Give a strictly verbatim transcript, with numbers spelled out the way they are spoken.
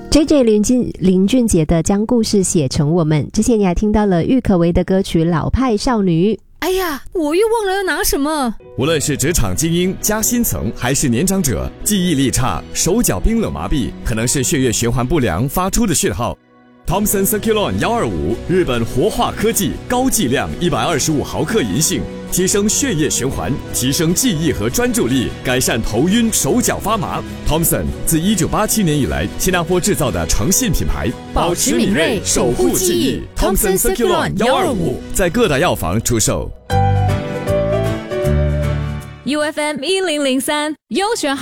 J J 林俊林俊杰的将故事写成我们，之前你还听到了郁可唯的歌曲《老派少女》。 哎呀，我又忘了要拿什么。 无论是职场精英、夹心层，还是年长者，记忆力差、手脚冰冷麻痹，可能是血液循环不良发出的讯号。Thompson Circulon 一二五，日本活化科技，高剂量一百二十五毫克银杏，提升血液循环，提升记忆和专注力，改善头晕、手脚发麻。Thompson 自一九八七年以来，新加坡制造的诚信品牌， 保持敏锐，守护记忆。Thompson Circulon 一二五， 在各大药房出售。 U F M 一零零三，优选好。